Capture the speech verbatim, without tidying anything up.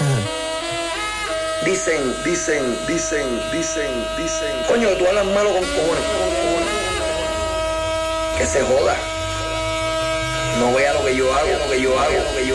Dicen, dicen, dicen, dicen, dicen. Coño, que tú hablas malo con cojones. Que se joda. No vea lo que yo hago, lo que yo hago, lo que yo